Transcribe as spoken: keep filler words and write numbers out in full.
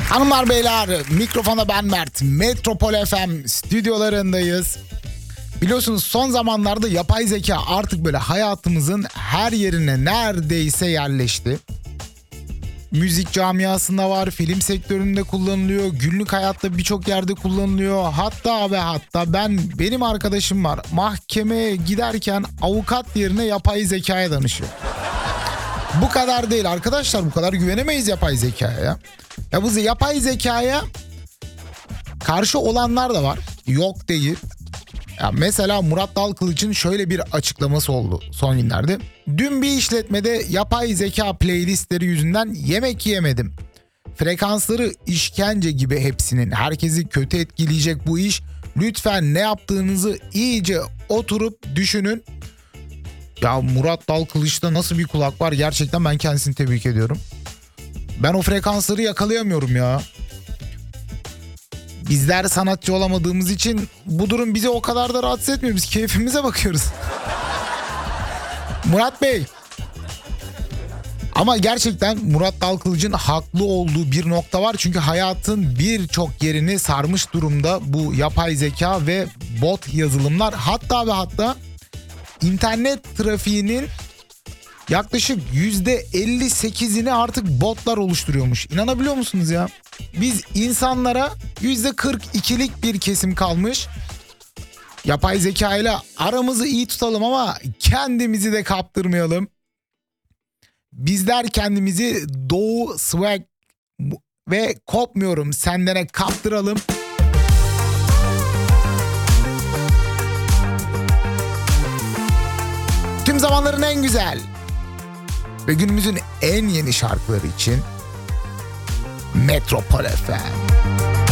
Hanımlar beyler, mikrofona ben Mert. Metropol F M stüdyolarındayız. Biliyorsunuz son zamanlarda yapay zeka artık böyle hayatımızın her yerine neredeyse yerleşti. Müzik camiasında var, film sektöründe kullanılıyor, günlük hayatta birçok yerde kullanılıyor. Hatta ve hatta ben benim arkadaşım var, mahkemeye giderken avukat yerine yapay zekaya danışıyor. Bu kadar değil arkadaşlar, bu kadar güvenemeyiz yapay zekaya ya. Ya bu yapay zekaya karşı olanlar da var, yok değil. Ya mesela Murat Dalkılıç'ın şöyle bir açıklaması oldu son günlerde. Dün bir işletmede yapay zeka playlistleri yüzünden yemek yemedim. Frekansları işkence gibi hepsinin. Herkesi kötü etkileyecek bu iş. Lütfen ne yaptığınızı iyice oturup düşünün. Ya Murat Dalkılıç'ta nasıl bir kulak var, gerçekten ben kendisini tebrik ediyorum. Ben o frekansları yakalayamıyorum ya. Bizler sanatçı olamadığımız için bu durum bizi o kadar da rahatsız etmiyor. Biz keyfimize bakıyoruz. Murat Bey. Ama gerçekten Murat Dalkılıç'ın haklı olduğu bir nokta var. Çünkü hayatın birçok yerini sarmış durumda bu yapay zeka ve bot yazılımlar. Hatta ve hatta internet trafiğinin yaklaşık yüzde elli sekizini artık botlar oluşturuyormuş. İnanabiliyor musunuz ya? Biz insanlara yüzde kırk ikilik bir kesim kalmış. Yapay zeka ile aramızı iyi tutalım ama kendimizi de kaptırmayalım. Bizler kendimizi Doğu Swag ve Kopmuyorum Sendene kaptıralım. Tüm zamanların en güzel ve günümüzün en yeni şarkıları için Metropol F M.